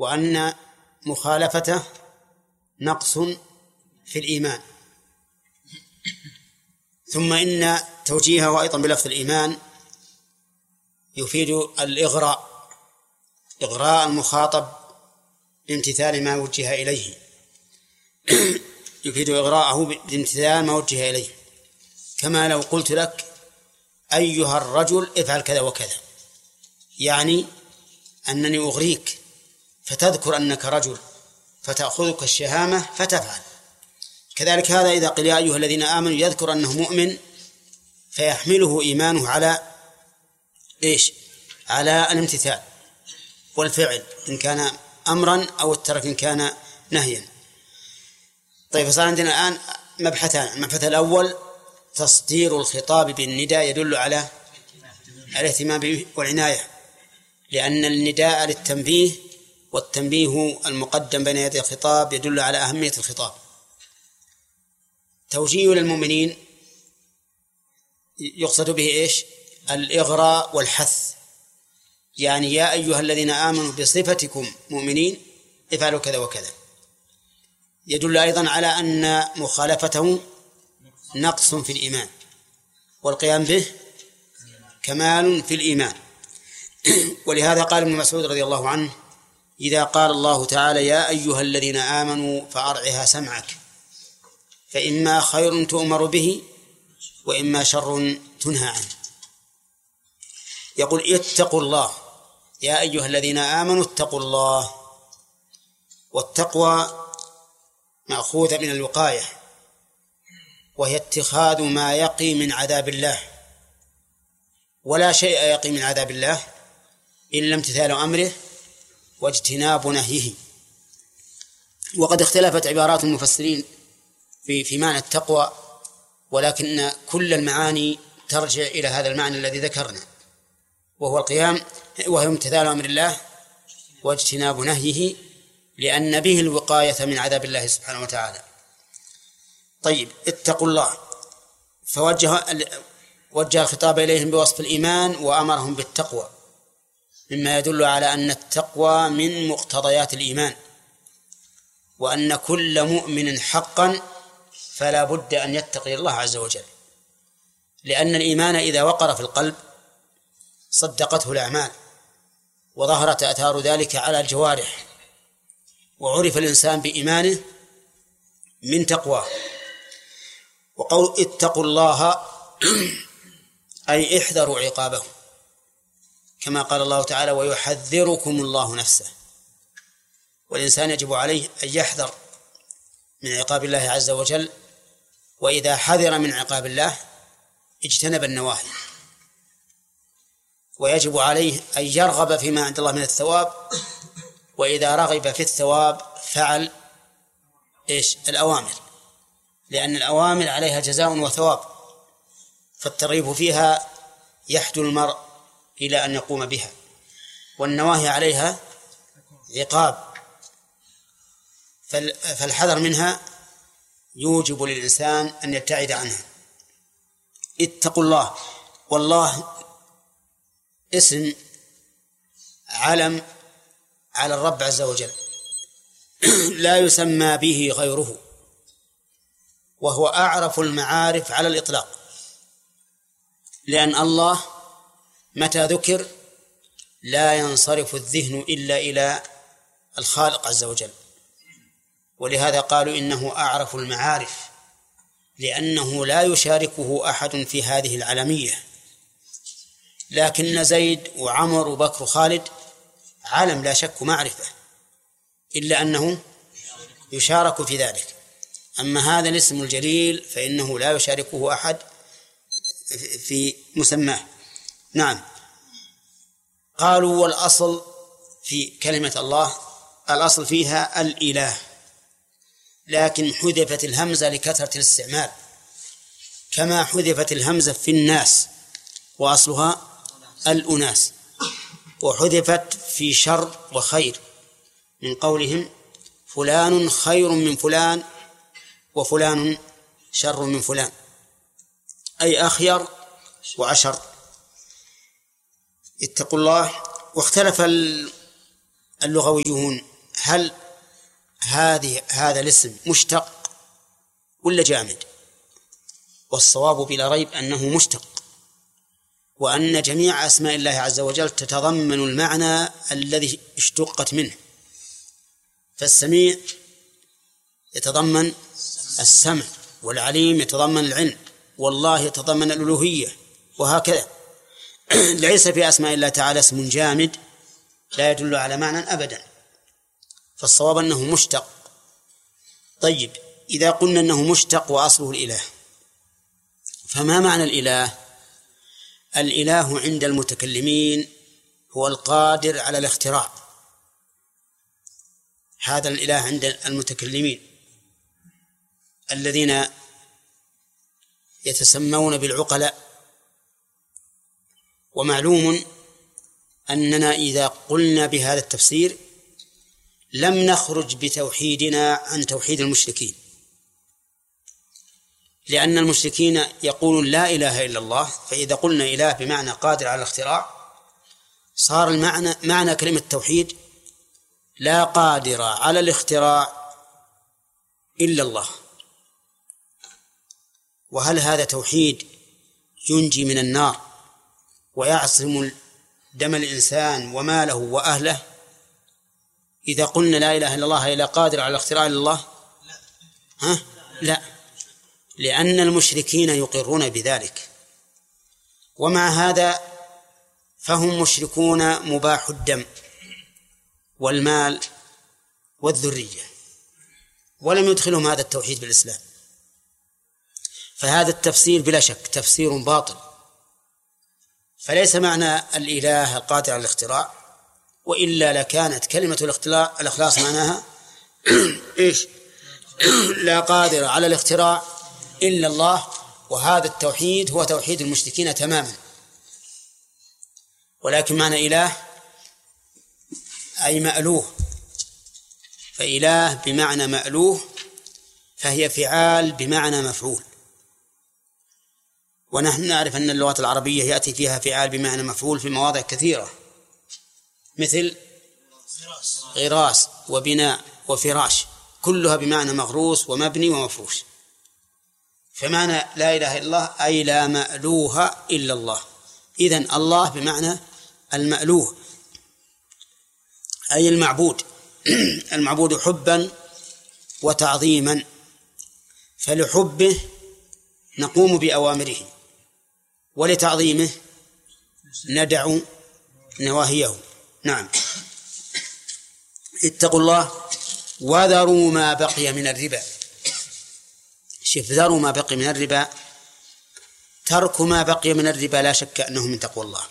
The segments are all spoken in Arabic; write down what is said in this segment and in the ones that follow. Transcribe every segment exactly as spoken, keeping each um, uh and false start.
وأن مخالفته نقص في الإيمان. ثم إن توجيهه أيضا بلفظ الإيمان يفيد الإغراء، إغراء المخاطب بامتثال ما وجه إليه يفيد إغراءه بامتثال ما وجه إليه، كما لو قلت لك أيها الرجل افعل كذا وكذا، يعني أنني أغريك فتذكر أنك رجل فتأخذك الشهامة فتفعل. كذلك هذا إذا قيل يا أيها الذين آمنوا يذكر أنه مؤمن فيحمله إيمانه على إيش؟ على الامتثال والفعل إن كان أمرا أو الترك إن كان نهيا. طيب، فصار عندنا الآن مبحثان. المبحث الأول تصدير الخطاب بالنداء يدل على الاهتمام به والعناية، لأن النداء للتنبيه، والتنبيه المقدم بين يدي الخطاب يدل على أهمية الخطاب. توجيه للمؤمنين يقصد به إيش؟ الإغراء والحث، يعني يا أيها الذين آمنوا بصفتكم مؤمنين افعلوا كذا وكذا. يدل أيضا على أن مخالفته نقص في الإيمان، والقيام به كمال في الإيمان. ولهذا قال ابن مسعود رضي الله عنه إذا قال الله تعالى يا أيها الذين آمنوا فأرعها سمعك، فإما خير تؤمر به وإما شر تنهى عنه. يقول اتقوا الله، يا أيها الذين آمنوا اتقوا الله. والتقوى مأخوذة من الوقاية، وهي اتخاذ ما يقي من عذاب الله، ولا شيء يقي من عذاب الله إلا امتثال أمره واجتناب نهيه. وقد اختلفت عبارات المفسرين في في معنى التقوى، ولكن كل المعاني ترجع إلى هذا المعنى الذي ذكرنا، وهو القيام وهو امتثال أمر الله واجتناب نهيه، لأن به الوقاية من عذاب الله سبحانه وتعالى. طيب، اتقوا الله، فوجه وجه الخطاب إليهم بوصف الإيمان وأمرهم بالتقوى، مما يدل على أن التقوى من مقتضيات الإيمان، وأن كل مؤمن حقا فلا بد أن يتقي الله عز وجل، لأن الإيمان إذا وقر في القلب صدقته الأعمال وظهرت آثار ذلك على الجوارح، وعرف الإنسان بإيمانه من تقواه. وقول اتقوا الله أي احذروا عقابه، كما قال الله تعالى ويحذركم الله نفسه. والإنسان يجب عليه أن يحذر من عقاب الله عز وجل، وإذا حذر من عقاب الله اجتنب النواهي، ويجب عليه أن يرغب فيما عند الله من الثواب، وإذا رغب في الثواب فعل إيش؟ الأوامر، لأن الأوامر عليها جزاء وثواب، فالترغيب فيها يحدو المرء إلى أن يقوم بها، والنواهي عليها عقاب، فالحذر منها يوجب للإنسان أن يبتعد عنها. اتقوا الله، والله اسم علم على الرب عز وجل لا يسمى به غيره، وهو أعرف المعارف على الإطلاق، لأن الله متى ذكر لا ينصرف الذهن إلا إلى الخالق عز وجل، ولهذا قالوا إنه أعرف المعارف، لأنه لا يشاركه أحد في هذه العلمية. لكن زيد وعمر وبكر وخالد علم لا شك معرفة، إلا أنه يشارك في ذلك. أما هذا الاسم الجليل فإنه لا يشاركه أحد في مسماه. نعم. قالوا والأصل في كلمة الله الأصل فيها الإله، لكن حذفت الهمزة لكثرة الاستعمال، كما حذفت الهمزة في الناس وأصلها الأناس، وحذفت في شر وخير من قولهم فلان خير من فلان وفلان شر من فلان، أي أخير وأشر. اتقوا الله. واختلف اللغويون هل هذه هذا الاسم مشتق ولا جامد؟ والصواب بلا ريب أنه مشتق، وأن جميع أسماء الله عز وجل تتضمن المعنى الذي اشتقت منه. فالسميع يتضمن السمع، والعليم يتضمن العلم، والله يتضمن الألوهية، وهكذا. ليس في أسماء الله تعالى اسم جامد لا يدل على معنى أبدا، فالصواب أنه مشتق. طيب، إذا قلنا أنه مشتق وأصله الإله، فما معنى الإله؟ الإله عند المتكلمين هو القادر على الاختراع، هذا الإله عند المتكلمين الذين يتسمون بالعقلاء. ومعلوم أننا إذا قلنا بهذا التفسير لم نخرج بتوحيدنا عن توحيد المشركين، لأن المشركين يقولون لا إله إلا الله، فإذا قلنا إله بمعنى قادر على الاختراع صار المعنى معنى كلمة توحيد لا قادر على الاختراع إلا الله. وهل هذا توحيد ينجي من النار ويعصم دم الإنسان وماله وأهله؟ إذا قلنا لا إله إلا الله لا قادر على الاختراع إلا الله؟ ها؟ لا، لأن المشركين يقرون بذلك، ومع هذا فهم مشركون مباح الدم والمال والذرية، ولم يدخلهم هذا التوحيد بالإسلام. فهذا التفسير بلا شك تفسير باطل، فليس معنى الإله القادر على الاختراع، وإلا لكانت كلمة الاختلاء الإخلاص معناها إيش؟ لا قادر على الاختراع إلا الله، وهذا التوحيد هو توحيد المشركين تماما. ولكن معنى إله أي مألوه، فإله بمعنى مألوه فهي فعال بمعنى مفعول، ونحن نعرف أن اللغة العربية يأتي فيها فعال بمعنى مفعول في مواضع كثيرة، مثل غراس وبناء وفراش، كلها بمعنى مغروس ومبني ومفروش. فمعنى لا إله إلا الله أي لا مألوه إلا الله. إذن الله بمعنى المألوه أي المعبود المعبود حبا وتعظيما، فلحبه نقوم بأوامره، ولتعظيمه ندع نواهيه. نعم. اتقوا الله وذروا ما بقي من الربا. شوف، ذروا ما بقي من الربا، ترك ما بقي من الربا لا شك أنه من تقوى الله،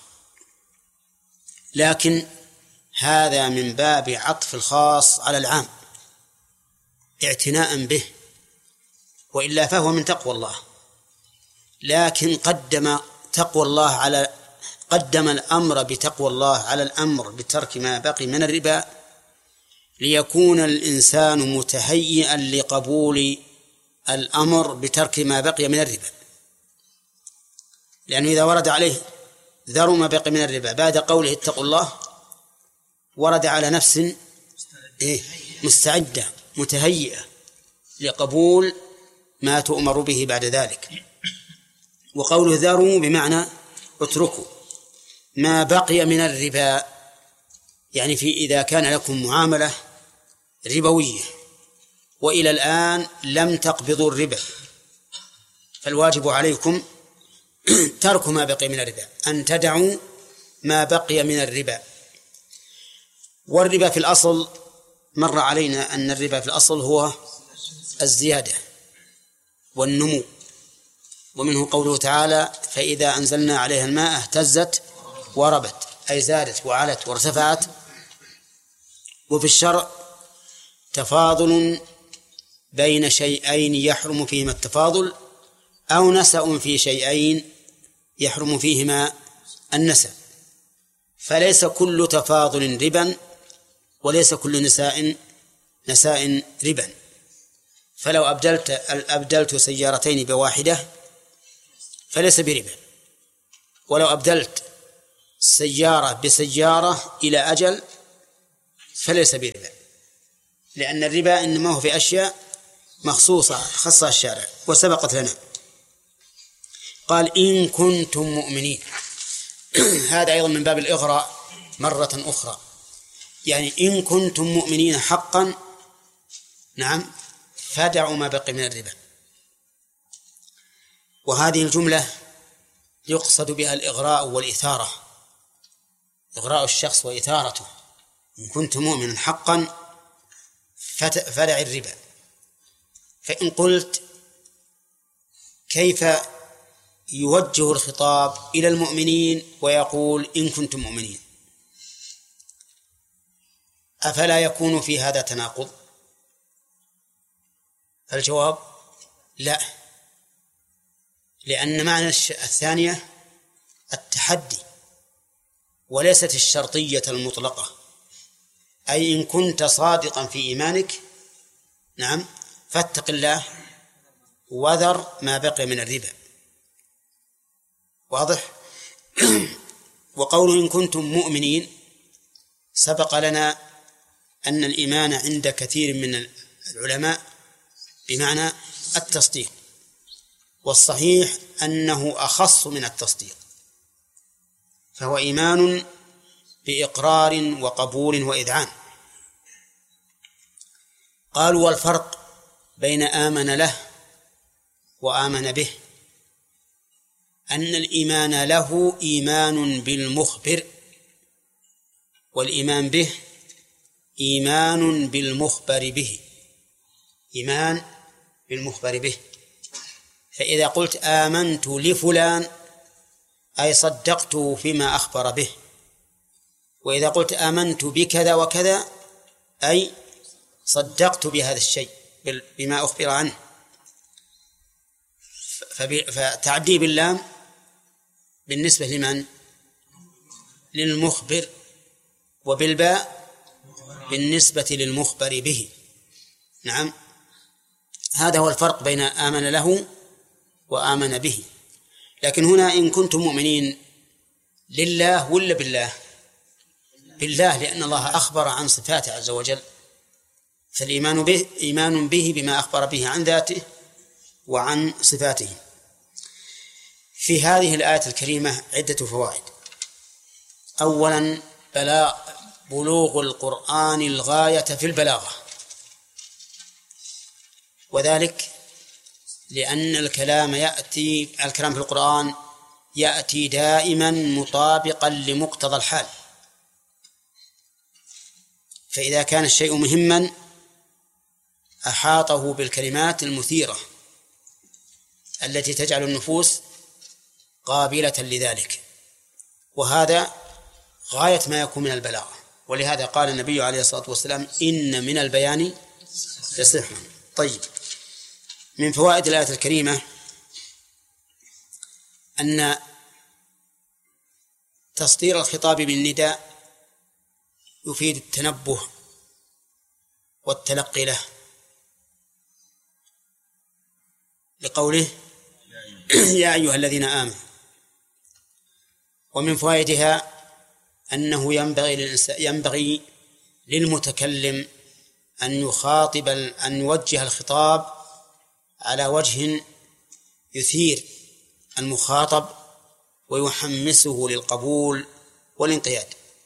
لكن هذا من باب عطف الخاص على العام اعتناء به، وإلا فهو من تقوى الله، لكن قدم تقوى الله على قدم الأمر بتقوى الله على الأمر بترك ما بقي من الربا، ليكون الإنسان متهيئا لقبول الأمر بترك ما بقي من الربا. لأنه إذا ورد عليه ذروا ما بقي من الربا بعد قوله اتقوا الله، ورد على نفس مستعدة متهيئة لقبول ما تؤمر به بعد ذلك. وقوله ذروا بمعنى اتركوا ما بقي من الربا، يعني في إذا كان لكم معاملة ربوية وإلى الآن لم تقبضوا الربا، فالواجب عليكم ترك ما بقي من الربا، أن تدعوا ما بقي من الربا. والربا في الأصل مر علينا أن الربا في الأصل هو الزيادة والنمو، ومنه قوله تعالى فإذا أنزلنا عليها الماء اهتزت وربت، أي زادت وعلت وارتفعت. وفي الشرع تفاضل بين شيئين يحرم فيهما التفاضل، أو نسأ في شيئين يحرم فيهما النسأ، فليس كل تفاضل ربا وليس كل نساء نساء ربا. فلو أبدلت أبدلت سيارتين بواحدة فليس بربا، ولو أبدلت سيارة بسيارة إلى أجل فليس بربا. لأن الربا إنما هو في أشياء مخصوصة خصها الشارع وسبقت لنا. قال إن كنتم مؤمنين هذا أيضا من باب الإغراء مرة أخرى، يعني إن كنتم مؤمنين حقا نعم فدعوا ما بقي من الربا. وهذه الجملة يقصد بها الإغراء والإثارة، إغراء الشخص وإثارته. إن كنت مؤمنا حقا فدع الربا. فإن قلت كيف يوجه الخطاب إلى المؤمنين ويقول إن كنتم مؤمنين؟ أفلا يكون في هذا تناقض؟ فالجواب لا، لأن معنى الثانية التحدي وليست الشرطية المطلقة، أي إن كنت صادقا في إيمانك نعم فاتق الله وذر ما بقي من الربا. واضح؟ وقول إن كنتم مؤمنين سبق لنا أن الإيمان عند كثير من العلماء بمعنى التصديق، والصحيح أنه أخص من التصديق، فهو إيمان بإقرار وقبول وإذعان. قالوا والفرق بين آمن له وآمن به أن الإيمان له إيمان بالمخبر، والإيمان به إيمان بالمخبر به، إيمان بالمخبر به. فإذا قلت آمنت لفلان أي صدقته فيما أخبر به، وإذا قلت آمنت بكذا وكذا أي صدقت بهذا الشيء بما أخبر عنه. فتعدي باللام بالنسبة لمن؟ للمخبر، وبالباء بالنسبة للمخبر به. نعم، هذا هو الفرق بين آمن له وآمن به. لكن هنا إن كنتم مؤمنين لله ولا بالله؟ بالله، لأن الله أخبر عن صفاته عز وجل، فالإيمان به إيمان به بما أخبر به عن ذاته وعن صفاته. في هذه الآية الكريمة عدة فوائد. أولا بلاغ بلوغ القرآن الغاية في البلاغة، وذلك لأن الكلام يأتي الكلام في القرآن يأتي دائما مطابقا لمقتضى الحال، فإذا كان الشيء مهما أحاطه بالكلمات المثيرة التي تجعل النفوس قابلة لذلك، وهذا غاية ما يكون من البلاغة. ولهذا قال النبي عليه الصلاة والسلام إن من البيان لسحرا. طيب، من فوائد الآية الكريمة أن تصدير الخطاب بالنداء يفيد التنبه والتلقي له، لقوله يا أيها الذين آمنوا. ومن فوائدها أنه ينبغي ينبغي للمتكلم أن يخاطب أن يوجه الخطاب على وجه يثير المخاطب ويحمسه للقبول والانقياد،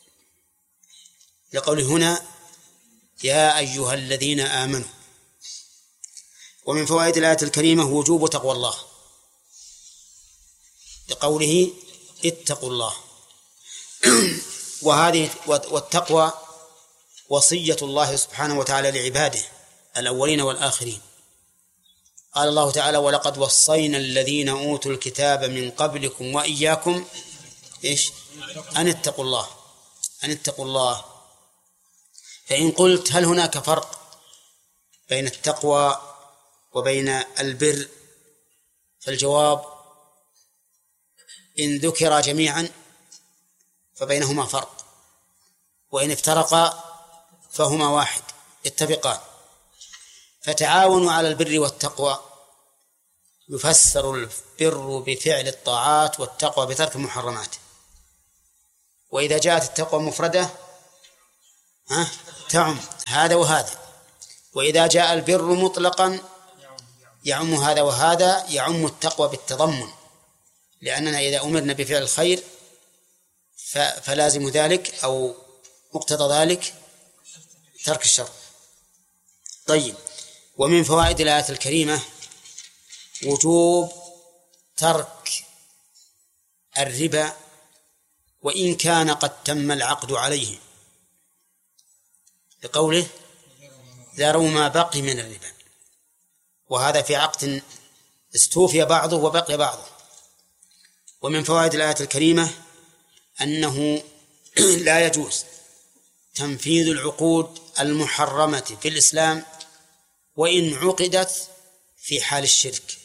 لقوله هنا يا أيها الذين آمنوا. ومن فوائد الآية الكريمة وجوب تقوى الله، لقوله اتقوا الله. وهذه والتقوى وصية الله سبحانه وتعالى لعباده الأولين والآخرين. قال الله تعالى ولقد وصينا الذين أوتوا الكتاب من قبلكم وإياكم إيش؟ أن اتقوا الله، أن اتقوا الله. فإن قلت هل هناك فرق بين التقوى وبين البر؟ فالجواب إن ذكر جميعا فبينهما فرق، وإن افترقا فهما واحد يتفقان. فتعاونوا على البر والتقوى يفسر البر بفعل الطاعات والتقوى بترك المحرمات. وإذا جاءت التقوى مفردة ها تعم هذا وهذا، وإذا جاء البر مطلقا يعم هذا وهذا، يعم التقوى بالتضمن، لأننا إذا أمرنا بفعل الخير فلازم ذلك أو مقتضى ذلك ترك الشر. طيب، ومن فوائد الآية الكريمة وجوب ترك الربا وإن كان قد تم العقد عليه، لقوله ذروا ما بقي من الربا، وهذا في عقد استوفي بعضه وبقي بعضه. ومن فوائد الآية الكريمة أنه لا يجوز تنفيذ العقود المحرمة في الإسلام وإن عقدت في حال الشرك،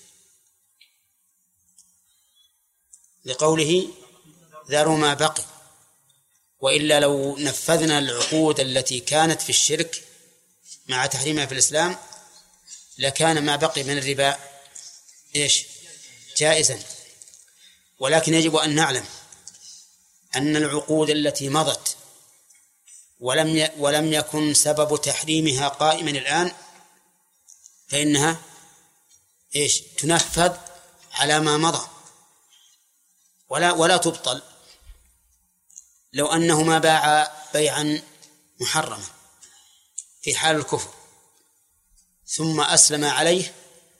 لقوله ذروا ما بقي، وإلا لو نفذنا العقود التي كانت في الشرك مع تحريمها في الإسلام لكان ما بقي من الربا إيش؟ جائزا. ولكن يجب أن نعلم أن العقود التي مضت ولم ي... ولم يكن سبب تحريمها قائما الآن فإنها إيش؟ تنفذ على ما مضى ولا ولا تبطل. لو أنه ما باع بيعا محرما في حال الكفر ثم أسلم عليه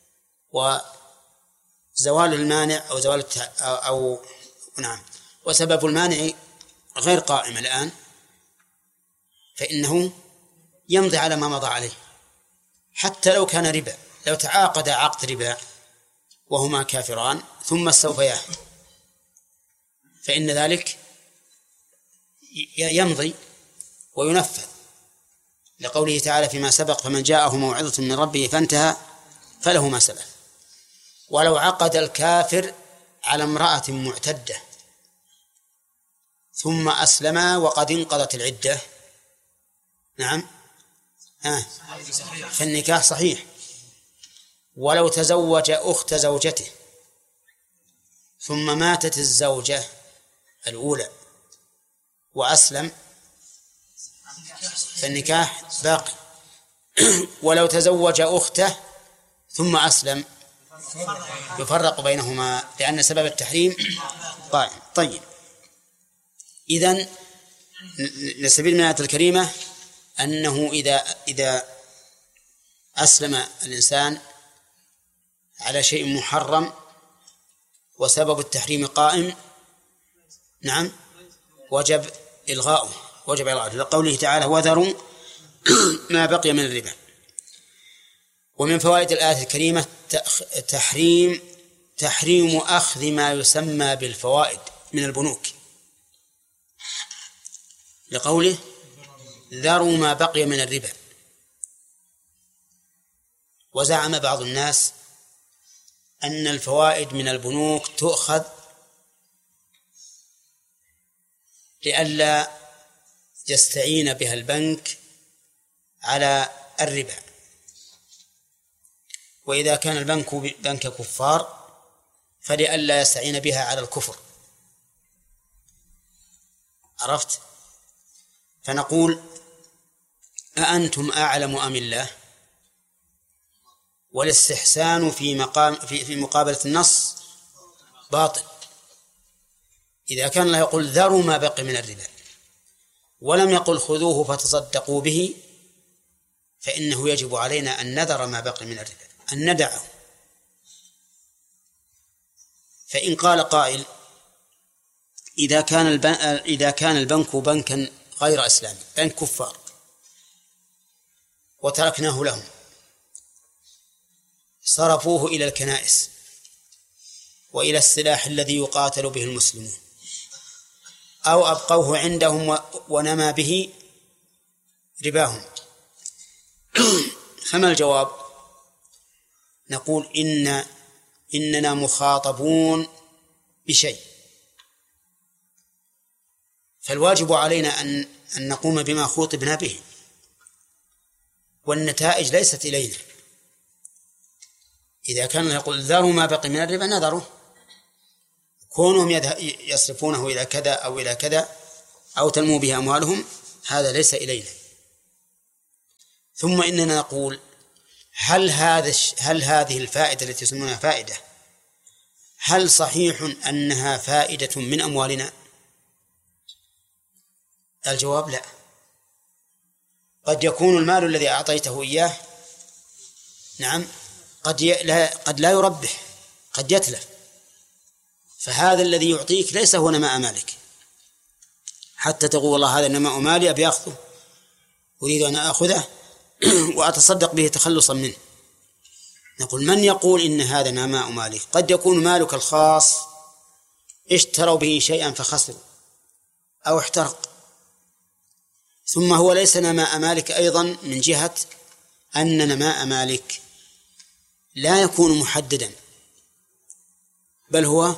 وزوال المانع أو زوال التع... أو... أو نعم وسبب المانع غير قائم الآن، فإنه يمضي على ما مضى عليه حتى لو كان ربا. لو تعاقد عقد ربا وهما كافران ثم استوفياه فإن ذلك يمضي وينفذ، لقوله تعالى فيما سبق فمن جاءه موعظة من ربه فانتهى فله ما سلف. ولو عقد الكافر على امرأة معتدة ثم أسلما وقد انقضت العدة نعم آه. فالنكاح صحيح. ولو تزوج أخت زوجته ثم ماتت الزوجة الأولى وأسلم فالنكاح باقي. ولو تزوج أخته ثم أسلم يفرق بينهما لأن سبب التحريم قائم. طيب، إذن نستفيد من الآية الكريمة أنه إذا إذا أسلم الإنسان على شيء محرم وسبب التحريم قائم نعم وجب إلغاؤه وجب إلغاؤه لقوله تعالى وذروا ما بقي من الربا. ومن فوائد الآية الكريمة تحريم تحريم أخذ ما يسمى بالفوائد من البنوك، لقوله ذروا ما بقي من الربا. وزعم بعض الناس أن الفوائد من البنوك تؤخذ لئلا يستعين بها البنك على الربا، وإذا كان البنك بنك كفار فلئلا يستعين بها على الكفر. عرفت؟ فنقول أأنتم أعلم أم الله؟ والاستحسان في مقام في في مقابلة النص باطل. إذا كان الله يقول ذروا ما بقي من الربا ولم يقل خذوه فتصدقوا به فإنه يجب علينا أن نذر ما بقي من الربا، أن ندعه. فإن قال قائل إذا كان البنك إذا كان البنك بنكا غير إسلامي بنك كفار وتركناه لهم صرفوه إلى الكنائس وإلى السلاح الذي يقاتل به المسلمون أو أبقوه عندهم ونمى به رباهم، فما الجواب؟ نقول إن إننا مخاطبون بشيء، فالواجب علينا أن أن نقوم بما خوطبنا به، والنتائج ليست إلينا. إذا كان يقول ذروا ما بقي من الربا نذروا، كونهم يصرفونه إلى كذا أو إلى كذا أو تنمو به أموالهم هذا ليس إلينا. ثم إننا نقول هل هذا هل هذه الفائدة التي يسمونها فائدة هل صحيح أنها فائدة من أموالنا؟ الجواب لا. قد يكون المال الذي أعطيته إياه نعم قد لا قد لا يربح، قد يتلف، فهذا الذي يعطيك ليس هو نماء مالك، حتى تقول والله هذا نماء مالي أبي أخذه، أريد أن أخذه وأتصدق به تخلصا منه. نقول من يقول إن هذا نماء مالك؟ قد يكون مالك الخاص اشتروا به شيئا فخسروا أو احترق، ثم هو ليس نماء مالك أيضا من جهة أن نماء مالك لا يكون محددا، بل هو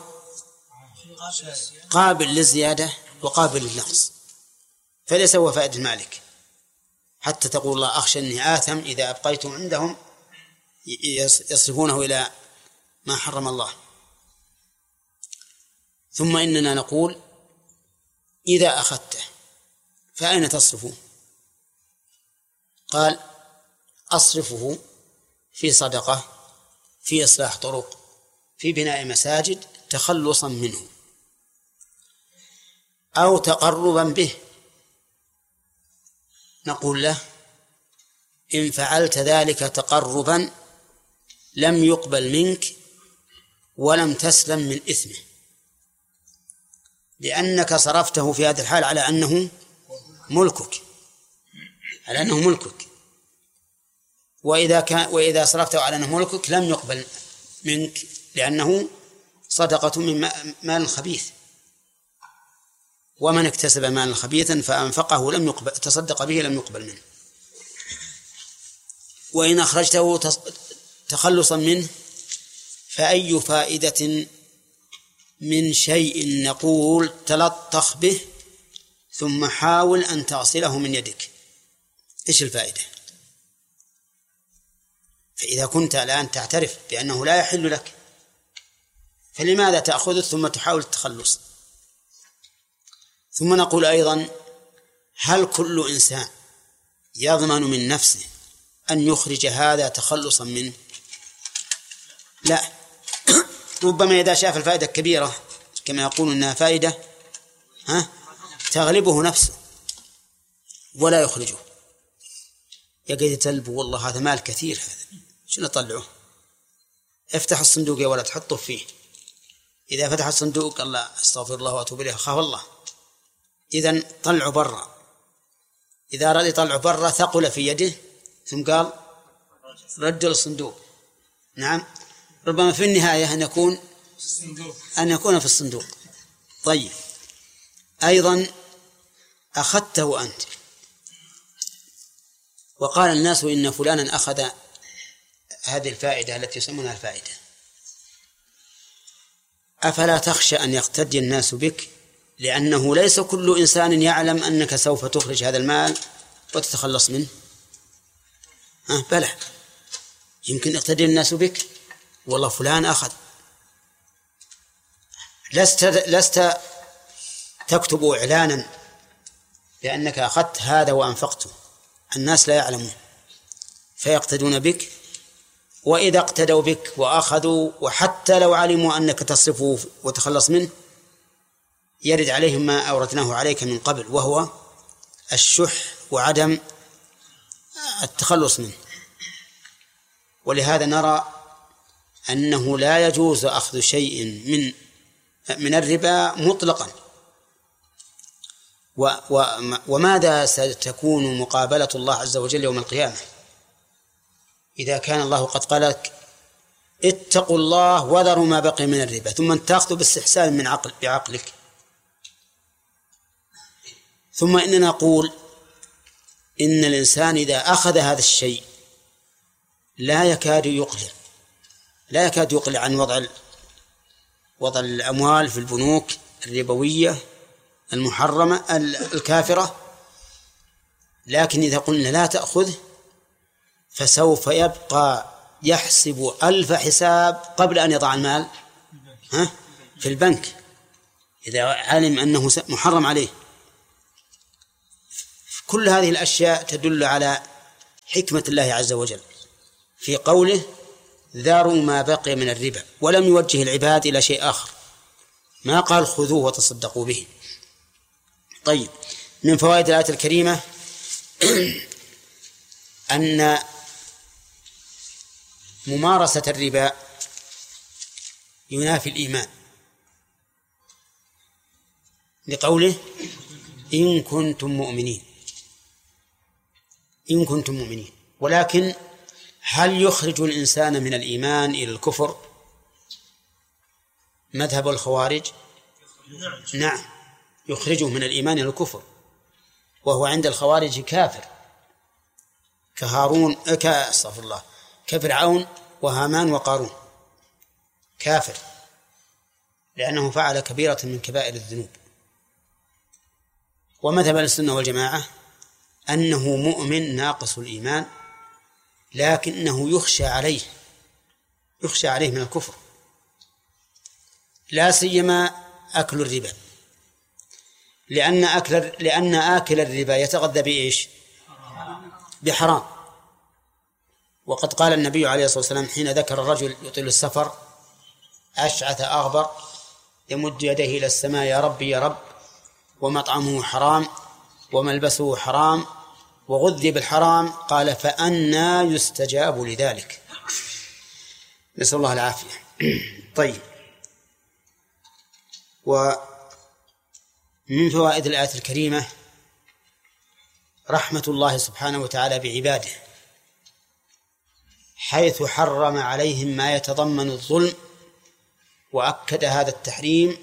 قابل للزيادة وقابل للنقص، فليس هو فائدة المالك، حتى تقول الله أخشى أني آثم إذا أبقيته عندهم يصرفونه إلى ما حرم الله. ثم إننا نقول إذا أخذته فأين تصرفه؟ قال أصرفه في صدقة، في إصلاح طرق، في بناء مساجد تخلصا منه أو تقربا به. نقول له إن فعلت ذلك تقربا لم يقبل منك ولم تسلم من إثمه، لأنك صرفته في هذا الحال على أنه ملكك، على أنه ملكك، وإذا كان وإذا صرفته على أنه ملكك لم يقبل منك لأنه صدقة من مال خبيث، ومن اكتسب مالا خبيثا فأنفقه لم يقبل، تصدق به لم يقبل منه. وإن أخرجته تخلصا منه فأي فائدة من شيء نقول تلطخ به ثم حاول أن تغسله من يدك، إيش الفائدة؟ فإذا كنت الآن تعترف بأنه لا يحل لك فلماذا تأخذه ثم تحاول التخلص؟ ثم نقول أيضا هل كل إنسان يضمن من نفسه أن يخرج هذا تخلصا منه؟ لا. ربما إذا شاف الفائدة كبيرة كما يقول إنها فائدة ها تغلبه نفسه ولا يخرجه، يقعد يتلب والله هذا مال كثير، هذا شنو نطلعه؟ افتح الصندوق يا ولد تحطه فيه، إذا فتح الصندوق قال لا استغفر الله وأتوب إليه خاف الله، إذن طلعه برا، إذا أراد يطلعه برا ثقل في يده ثم قال رجل الصندوق. نعم ربما في النهاية أن يكون أن يكون في الصندوق. طيب أيضا أخذته أنت وقال الناس إن فلانا أخذ هذه الفائدة التي يسمونها الفائدة، أفلا تخشى أن يقتدي الناس بك؟ لأنه ليس كل إنسان يعلم أنك سوف تخرج هذا المال وتتخلص منه. ها بلى، يمكن يقتدي الناس بك، والله فلان أخذ، لست لست تكتب إعلانا لأنك أخذت هذا وأنفقته، الناس لا يعلمون فيقتدون بك، وإذا اقتدوا بك وأخذوا وحتى لو علموا أنك تصرفه وتخلص منه يرد عليهم ما أوردناه عليك من قبل، وهو الشح وعدم التخلص منه. ولهذا نرى أنه لا يجوز أخذ شيء من من الربا مطلقا. وماذا ستكون مقابلة الله عز وجل يوم القيامة إذا كان الله قد قال لك اتقوا الله وذروا ما بقي من الربا، ثم تأخذ باستحسان من عقل بعقلك؟ ثم إننا نقول إن الإنسان إذا أخذ هذا الشيء لا يكاد يقلع لا يكاد يقلع عن وضع وضع الأموال في البنوك الربوية المحرمة الكافرة، لكن إذا قلنا لا تأخذه فسوف يبقى يحسب ألف حساب قبل أن يضع المال ها في البنك إذا علم أنه محرم عليه. كل هذه الأشياء تدل على حكمة الله عز وجل في قوله ذروا ما بقي من الربا، ولم يوجه العباد إلى شيء آخر، ما قال خذوه وتصدقوا به. طيب، من فوائد الآية الكريمة أن ممارسة الربا ينافي الإيمان، لقوله إن كنتم مؤمنين، إن كنتم مؤمنين. ولكن هل يخرج الإنسان من الإيمان إلى الكفر؟ مذهب الخوارج نعم يخرجه من الإيمان إلى الكفر، وهو عند الخوارج كافر كهارون كأستغفر الله كفرعون وهامان وقارون، كافر لأنه فعل كبيرة من كبائر الذنوب. ومذهب السنة والجماعة أنه مؤمن ناقص الإيمان، لكنه يخشى عليه يخشى عليه من الكفر، لا سيما أكل الربا، لأن أكل لأن آكل الربا يتغذى بإيش؟ بحرام. وقد قال النبي عليه الصلاة والسلام حين ذكر الرجل يطيل السفر أشعث أغبر يمد يديه إلى السماء يا ربي يا رب، ومطعمه حرام وملبسه حرام وغذي بالحرام، قال فأنى يستجاب لذلك؟ نسأل الله العافية. طيب، ومن فوائد الآية الكريمة رحمة الله سبحانه وتعالى بعباده، حيث حرم عليهم ما يتضمن الظلم، وأكد هذا التحريم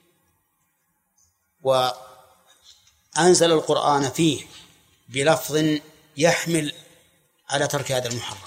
وأنزل القرآن فيه بلفظ يحمل على ترك هذا المحرم،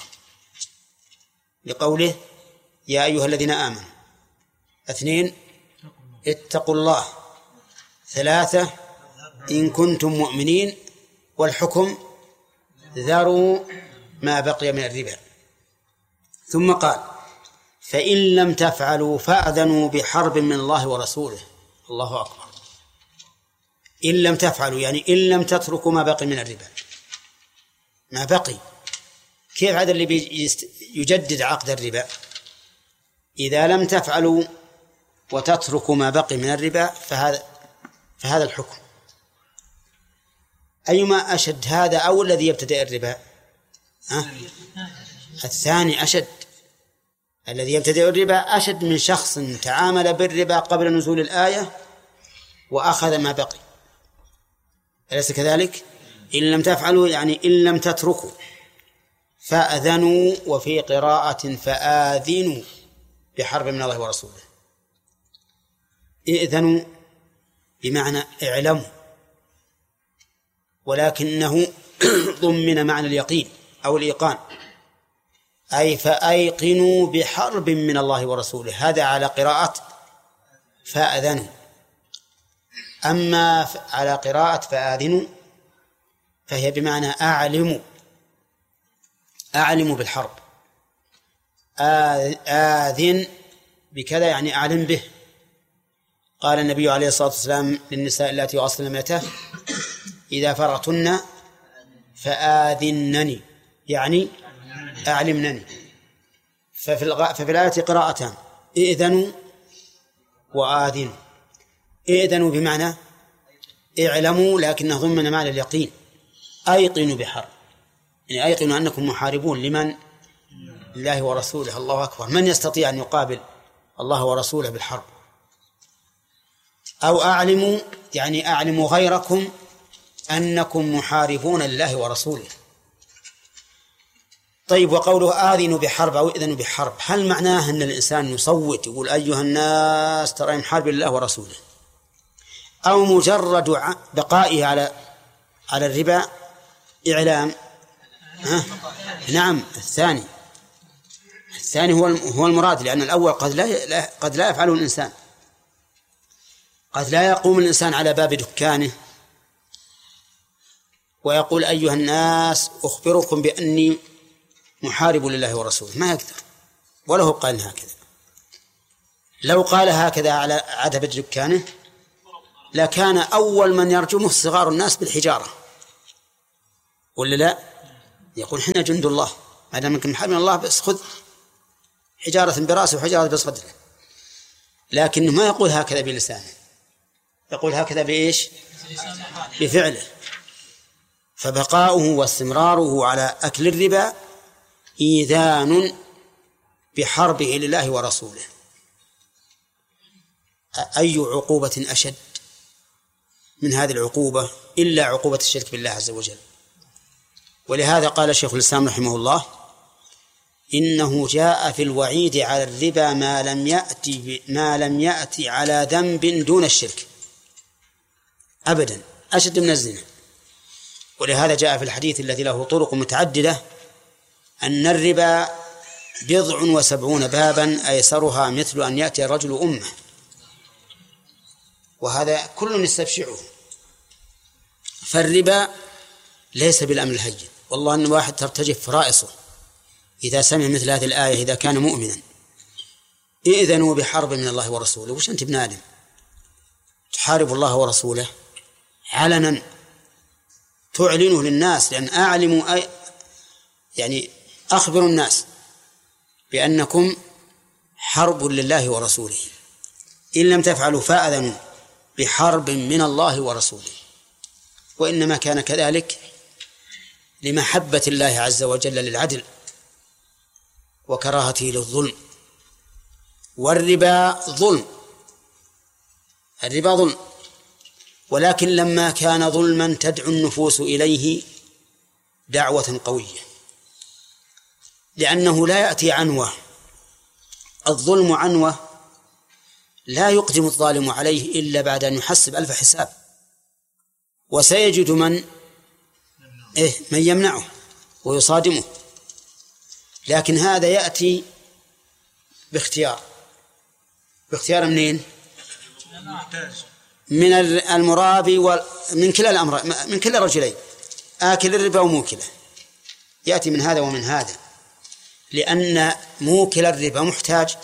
لقوله يا أيها الذين آمنوا، اثنين اتقوا الله، ثلاثة إن كنتم مؤمنين، والحكم ذروا ما بقي من الربا. ثم قال فإن لم تفعلوا فأذنوا بحرب من الله ورسوله. الله أكبر. إن لم تفعلوا يعني إن لم تتركوا ما بقي من الربا، ما بقي. كيف هذا اللي يجدد عقد الربا؟ إذا لم تفعلوا وتتركوا ما بقي من الربا فهذا فهذا الحكم. أيما أشد، هذا أو الذي يبتدئ الربا؟ ها؟ الثاني أشد، الذي يبتدئ الربا أشد من شخص تعامل بالربا قبل نزول الآية وأخذ ما بقي، أليس كذلك؟ إن لم تفعلوا يعني إن لم تتركوا، فأذنوا، وفي قراءة فآذنوا بحرب من الله ورسوله. إذنوا بمعنى اعلموا، ولكنه ضمن معنى اليقين أو الإيقان، أي فأيقنوا بحرب من الله ورسوله، هذا على قراءة فأذنوا. أما على قراءة فآذنوا فهي بمعنى أعلموا، أعلموا بالحرب. آذن بكذا يعني أعلم به. قال النبي عليه الصلاة والسلام للنساء اللاتي يؤصلن امرأته إذا فرغتن فآذنني، يعني أعلمنني. ففي, الغ... ففي الآية قراءتان، إذنوا وآذنوا. إذنوا بمعنى اعلموا، لكنه ضمن معنى اليقين، أيقنوا بحرب، يعني أيقنوا أنكم محاربون لمن؟ الله ورسوله. الله أكبر. من يستطيع أن يقابل الله ورسوله بالحرب؟ أو أعلموا يعني أعلموا غيركم أنكم محاربون لله ورسوله. طيب، وقوله آذنوا بحرب أو إذنوا بحرب، هل معناه أن الإنسان يصوت يقول أيها الناس ترى محارب الله ورسوله، أو مجرد بقائه على على الربا إعلام؟ ها؟ نعم، الثاني الثاني هو هو المراد، لأن الأول قد لا قد لا يفعله الإنسان، قد لا يقوم الإنسان على باب دكانه ويقول أيها الناس أخبركم بأني محارب لله ورسوله، ما يقدر، وله قال هكذا. لو قال هكذا على عتبة دكانه لكان أول من يرجمه صغار الناس بالحجارة، ولا لا؟ يقول حنا جند الله، ما دام انكم محاربين الله بس خذ حجارة براسه وحجارة بصدره، لكنه ما يقول هكذا بلسانه، يقول هكذا بإيش؟ بفعله. فبقاؤه واستمراره على أكل الربا إيذان بحربه لله ورسوله. أي عقوبة أشد من هذه العقوبة إلا عقوبة الشرك بالله عز وجل. ولهذا قال شيخ الإسلام رحمه الله: إنه جاء في الوعيد على الربا ما لم يأتي ما لم يأتي على ذنب دون الشرك أبدا، أشد من الزنا. ولهذا جاء في الحديث الذي له طرق متعددة أن الربا بضع وسبعون بابا أيسرها مثل أن يأتي الرجل أمه، وهذا كل يستبشعه. فالربا ليس بالأمر الهين، والله أن واحد ترتجف فرائصه إذا سمع مثل هذه الآية إذا كان مؤمنا: إذنوا بحرب من الله ورسوله. وش أنت بنادم تحارب الله ورسوله علنا تعلنه للناس؟ لأن أعلموا أي يعني أخبروا الناس بأنكم حرب لله ورسوله، إن لم تفعلوا فأذنوا بحرب من الله ورسوله. وإنما كان كذلك لمحبة الله عز وجل للعدل وكراهته للظلم. والربا ظلم، الربا ظلم، ولكن لما كان ظلما تدعو النفوس إليه دعوة قوية، لأنه لا يأتي عنوة. الظلم عنوة لا يقدم الظالم عليه إلا بعد أن يحسب ألف حساب، وسيجد من إيه من يمنعه ويصادمه. لكن هذا يأتي باختيار. باختيار منين؟ من المرابي ومن كلا الأمر، من كلا الرجلين، آكل الربا وموكله، يأتي من هذا ومن هذا، لأن موكل الربا محتاج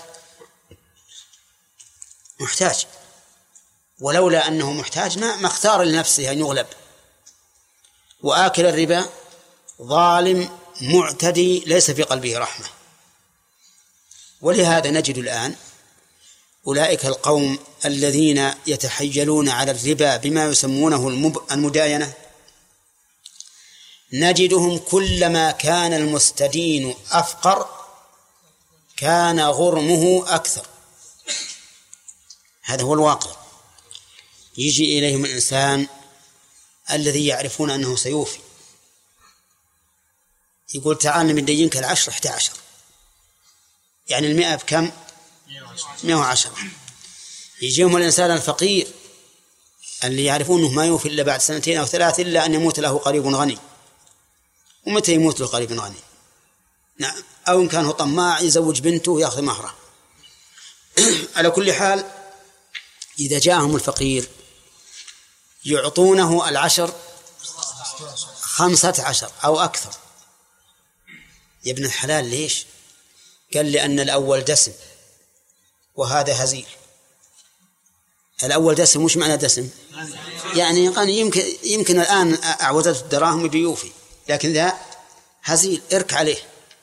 محتاج ولولا أنه محتاج ما ما اختار لنفسه أن يغلب. وآكل الربا ظالم معتدي ليس في قلبه رحمة. ولهذا نجد الآن أولئك القوم الذين يتحيلون على الربا بما يسمونه المداينة، نجدهم كلما كان المستدين أفقر كان غرمه أكثر. هذا هو الواقع. يجي إليهم الإنسان الذي يعرفون أنه سيوفي، يقول: تعال ندينك العشر إحدى عشر، يعني المئة بكم؟ مئة وعشرة. يجيهم الإنسان الفقير اللي يعرفون أنه ما يوفي إلا بعد سنتين أو ثلاث إلا أن يموت له قريب غني. ومتى يموت له قريب غني؟ نعم، أو إن كان هو طماع يزوج بنته ويأخذ مهره. على كل حال، إذا جاءهم الفقير يعطونه العشر خمسة عشر أو أكثر. يا ابن الحلال ليش؟ قال: لأن الأول دسم وهذا هزيل. الأول دسم، وش معنى دسم؟ يعني غني، يمكن يمكن الآن أعوزت الدراهم بيوفي، لكن ذا هزيل، ارك عليه.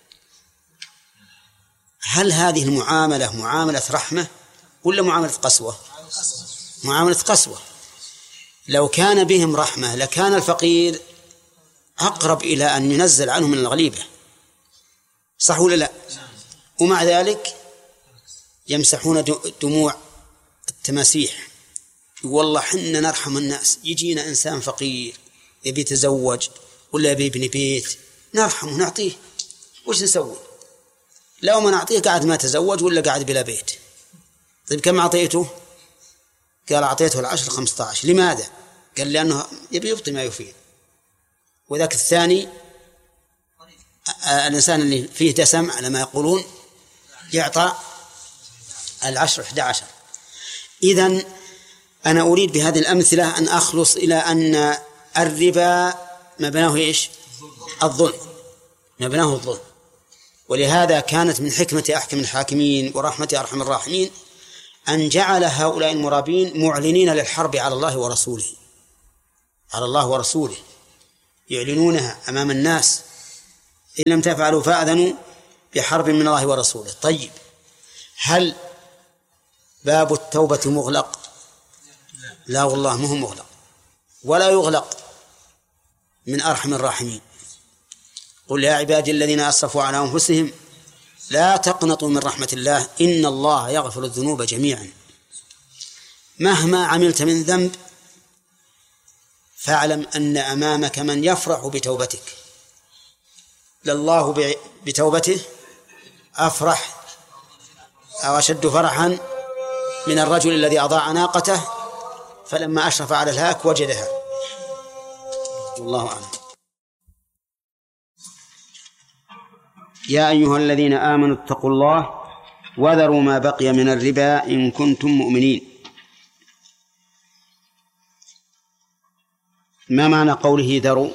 هل هذه المعاملة معاملة رحمة ولا معاملة قسوة؟ معاملة قسوة. لو كان بهم رحمة لكان الفقير أقرب إلى أن ينزل عنه من الغليبة، صح ولا لا؟ ومع ذلك يمسحون دموع التماسيح. والله حنا نرحم الناس. يجينا إنسان فقير يبي يتزوج ولا يبي يبني بيت، نرحمه نعطيه. وش نسوي؟ لو ما نعطيه قاعد ما تزوج ولا قاعد بلا بيت. طيب كم أعطيته؟ قال: أعطيته العشر خمسة عشر. لماذا؟ قال: لأنه يبي يبطي ما يفيد. وذاك الثاني الإنسان اللي فيه دسم على ما يقولون يعطى العشر إحدى عشر. إذن أنا أريد بهذه الأمثلة أن أخلص إلى أن الربا مبناه إيش؟ الظلم، مبناه الظلم. ولهذا كانت من حكمة أحكم الحاكمين ورحمة أرحم الراحمين أن جعل هؤلاء المرابين معلنين للحرب على الله ورسوله، على الله ورسوله، يعلنونها أمام الناس إن لم تفعلوا فأذنوا بحرب من الله ورسوله. طيب، هل باب التوبة مغلق؟ لا والله ما هو مغلق ولا يغلق، من أرحم الراحمين. قل يا عبادي الذين أسرفوا على أنفسهم لا تقنطوا من رحمة الله إن الله يغفر الذنوب جميعا. مهما عملت من ذنب فاعلم أن أمامك من يفرح بتوبتك، لله بتوبته أفرح أو أشد فرحا من الرجل الذي أضاع ناقته فلما أشرف على الهاك وجدها. والله أعلم. يا أيها الذين آمنوا اتقوا الله وذروا ما بقي من الربا إن كنتم مؤمنين. ما معنى قوله ذروا؟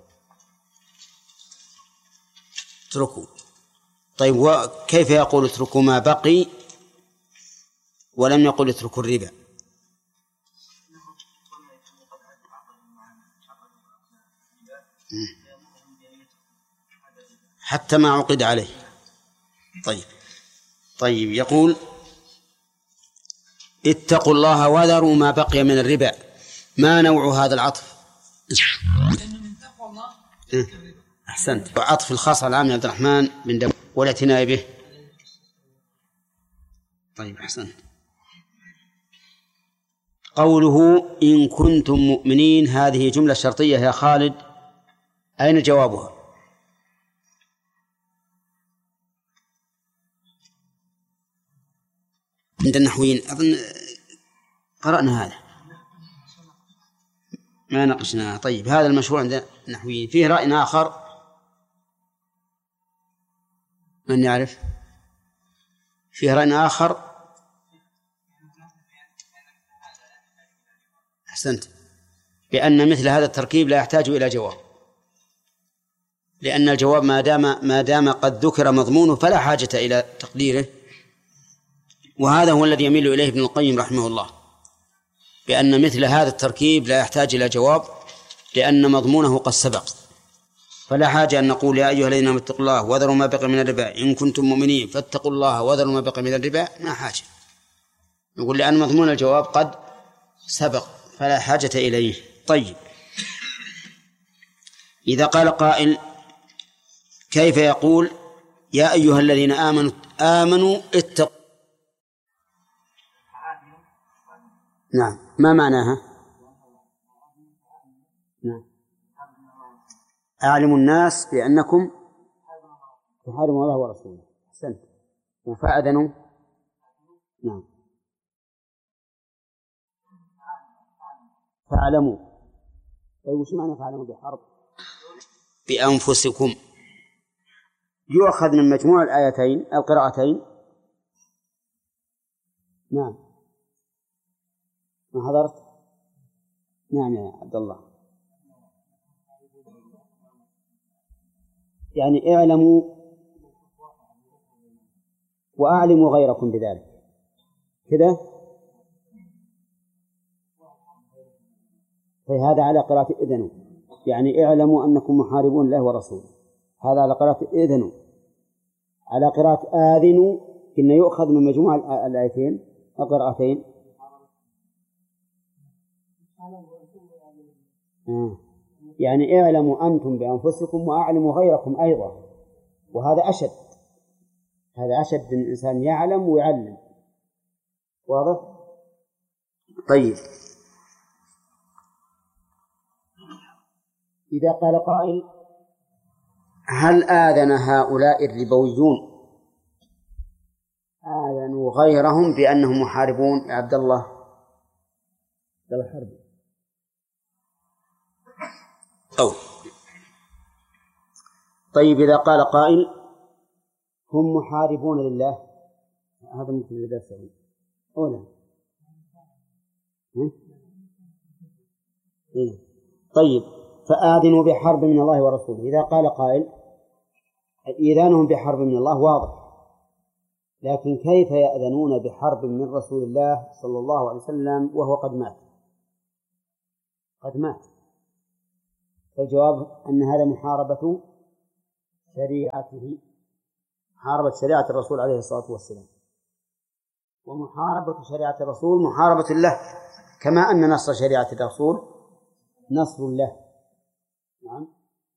اتركوا. طيب، وكيف يقول اتركوا ما بقي ولم يقل اتركوا الربا؟ حتى ما عقد عليه. طيب طيب يقول اتقوا الله وذروا ما بقي من الربا. ما نوع هذا العطف؟ أحسنت. عطف الخاص على العام عبد الرحمن بن داود والاعتناء به. طيب أحسنت. قوله إن كنتم مؤمنين هذه جملة شرطية يا خالد، أين جوابها؟ عند النحويين أظن قرأنا هذا ما ناقشناه. طيب، هذا المشروع عند النحويين. فيه رأي آخر من يعرف؟ فيه رأي آخر؟ أحسنت، بأن مثل هذا التركيب لا يحتاج إلى جواب، لأن الجواب ما دام ما دام قد ذكر مضمونه فلا حاجة إلى تقديره. وهذا هو الذي يميل إليه ابن القيم رحمه الله، بأن مثل هذا التركيب لا يحتاج إلى جواب لأن مضمونه قد سبق، فلا حاجة أن نقول يا أيها الذين آمنوا اتقوا الله وذروا ما بقي من الربا إن كنتم مؤمنين فاتقوا الله وذروا ما بقي من الربا. ما حاجة نقول لأن مضمون الجواب قد سبق فلا حاجة إليه. طيب، إذا قال قائل كيف يقول يا أيها الذين آمنوا آمنوا اتقوا؟ نعم، ما معناها؟ نعم، أعلموا الناس بأنكم تحاربون الله ورسوله. أحسنت. وفأذنوا. نعم، فاعلموا. طيب، وش معنى فاعلموا بحرب؟ بأنفسكم. يؤخذ من مجموع الآيتين القراءتين. نعم، ما حضرت؟ نعم يا عبد الله. يعني اعلموا وأعلموا غيركم بذلك كذا. فهذا على قراءة إذنوا، يعني اعلموا أنكم محاربون الله ورسوله. هذا على قراءة إذنوا. على قراءة آذنوا إن يؤخذ من مجموع الآيتين القراءتين. آه. يعني اعلموا أنتم بأنفسكم وأعلموا غيركم أيضا، وهذا أشد. هذا أشد من الإنسان يعلم ويعلم. واضح؟ طيب، إذا قال قائل هل آذن هؤلاء الربويون آذنوا غيرهم بأنهم محاربون يا عبد الله؟ عبد الله حربي أو طيب، إذا قال قائل هم محاربون لله، هذا مثل الذي سوي أولا. طيب، فآذنوا بحرب من الله ورسوله. إذا قال قائل إذانهم بحرب من الله واضح، لكن كيف يأذنون بحرب من رسول الله صلى الله عليه وسلم وهو قد مات؟ قد مات. فالجواب أن هذا محاربة شريعته، محاربة شريعة الرسول عليه الصلاة والسلام. ومحاربة شريعة الرسول محاربة له، كما أن نصر شريعة الرسول نصر له. نعم.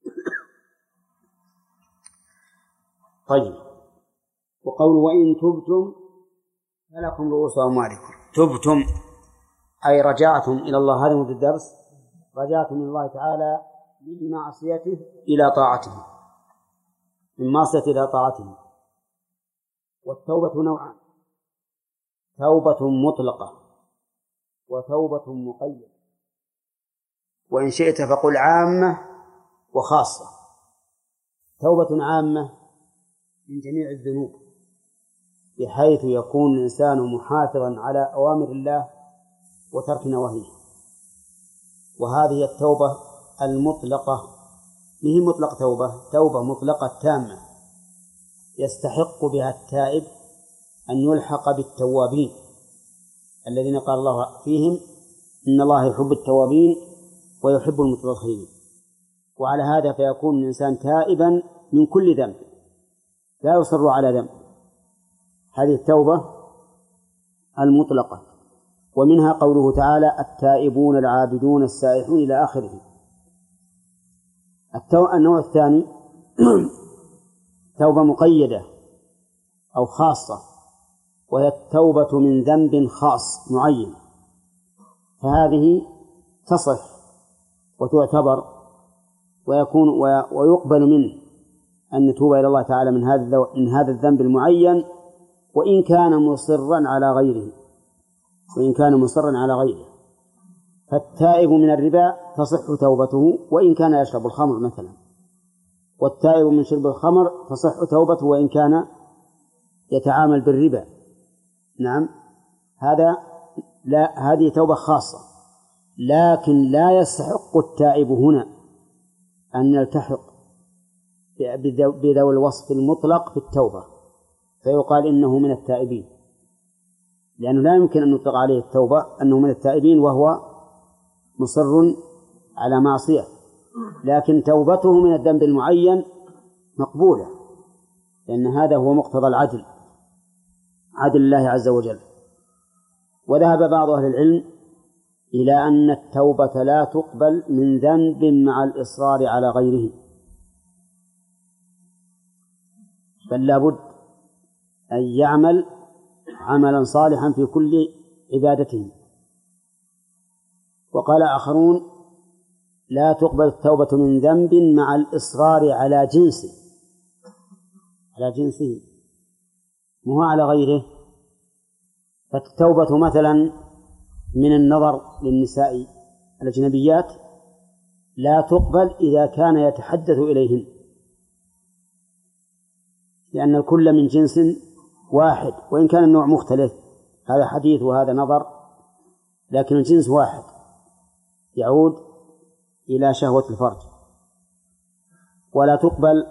طيب، وقول وإن تبتم فلكم رؤوس أموالكم. تبتم أي رجعتم إلى الله، هذا مد الدرس، رجعتم من الله تعالى من معصيته إلى طاعته، من معصيته إلى طاعته. والتوبة نوعان: توبة مطلقة وتوبة مقيدة، وإن شئت فقل عامة وخاصة. توبة عامة من جميع الذنوب، بحيث يكون الإنسان محافظا على أوامر الله وترك نواهيه، وهذه التوبة المطلقة. به مطلق توبة، توبة مطلقة تامة يستحق بها التائب أن يلحق بالتوابين الذين قال الله فيهم إن الله يحب التوابين ويحب المتطهرين. وعلى هذا فيكون الإنسان تائبا من كل ذنب، لا يصر على ذنب. هذه التوبة المطلقة. ومنها قوله تعالى التائبون العابدون السائحون إلى آخره. النوع الثاني توبة مقيدة أو خاصة، وهي التوبة من ذنب خاص معين، فهذه تصح وتعتبر ويكون ويقبل منه أن نتوب إلى الله تعالى من هذا من هذا الذنب المعين، وإن كان مصرا على غيره وإن كان مصرا على غيره. فالتائب من الربا تصح توبته وإن كان يشرب الخمر مثلا، والتائب من شرب الخمر تصح توبته وإن كان يتعامل بالربا. نعم، هذا لا، هذه توبة خاصة. لكن لا يستحق التائب هنا أن يلتحق بذوي الوصف المطلق في التوبة فيقال إنه من التائبين، لأنه لا يمكن أن نطلق عليه التوبة أنه من التائبين وهو مصر على معصية. لكن توبته من الذنب المعين مقبولة، لأن هذا هو مقتضى العدل، عدل الله عز وجل. وذهب بعض أهل العلم إلى أن التوبة لا تقبل من ذنب مع الإصرار على غيره، بل لا بد أن يعمل عملا صالحا في كل عبادته. وقال آخرون لا تقبل التوبة من ذنب مع الإصرار على جنسه على جنسه مو على غيره. فالتوبة مثلا من النظر للنساء الأجنبيات لا تقبل إذا كان يتحدث إليهن، لأن الكل من جنس واحد، وإن كان النوع مختلف، هذا حديث وهذا نظر، لكن الجنس واحد يعود إلى شهوة الفرج. ولا تقبل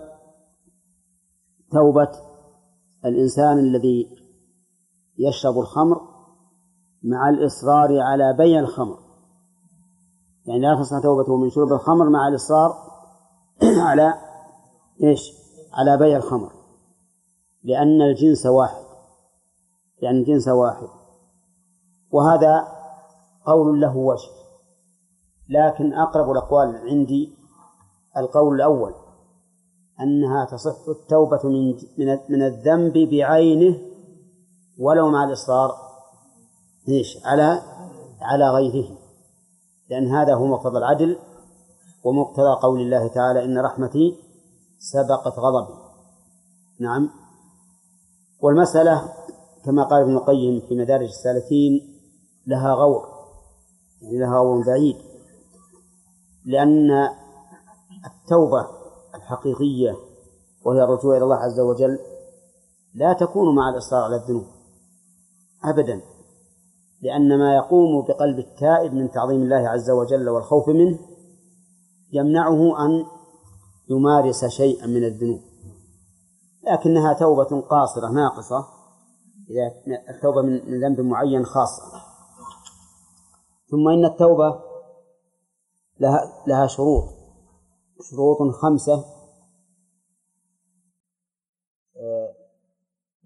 توبة الإنسان الذي يشرب الخمر مع الإصرار على بيع الخمر، يعني لا تصح توبته من شرب الخمر مع الإصرار على إيش؟ على بيع الخمر، لأن الجنس واحد لأن الجنس واحد. وهذا قول له وجه، لكن أقرب الأقوال عندي القول الأول، أنها تصح التوبة من من الذنب بعينه ولو مع الإصرار إيش؟ على على غيره، لأن هذا هو مقتضى العدل ومقتضى قول الله تعالى إن رحمتي سبقت غضبي. نعم. والمسألة كما قال ابن القيم في مدارج السالكين لها غور، يعني لها غور بعيد، لأن التوبة الحقيقية وهي الرجوع إلى الله عز وجل لا تكون مع الإصرار على الذنوب أبدا، لأن ما يقوم بقلب التائب من تعظيم الله عز وجل والخوف منه يمنعه أن يمارس شيئا من الذنوب، لكنها توبة قاصرة ناقصة، إذا التوبة من ذنب معين خاصة. ثم إن التوبة لها, لها شروط شروط خمسة